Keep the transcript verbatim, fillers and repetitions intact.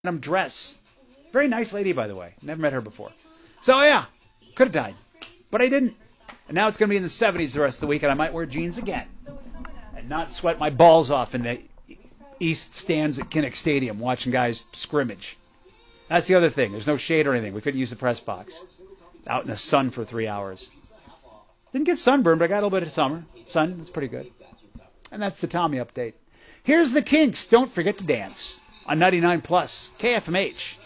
dress. Very nice lady, by the way. Never met her before. So, yeah, could have died. But I didn't. And now it's going to be in the seventies the rest of the week, and I might wear jeans again. And not sweat my balls off in the east stands at Kinnick Stadium watching guys scrimmage. That's the other thing. There's no shade or anything. We couldn't use the press box. Out in the sun for three hours. Didn't get sunburned, but I got a little bit of summer. Sun, it's pretty good. And that's the Tommy update. Here's the Kinks. Don't forget to dance on ninety-nine plus K F M H.